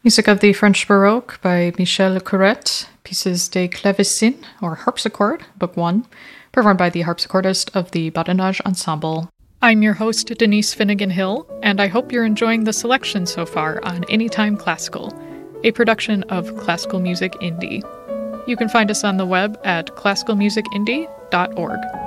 Music of the French Baroque by Michel Corrette, Pieces de Clavecin, or Harpsichord, Book 1, performed by the harpsichordist of the Badinage Ensemble. I'm your host, Denise Finnegan Hill, and I hope you're enjoying the selection so far on Anytime Classical, a production of Classical Music Indie. You can find us on the web at classicalmusicindie.org.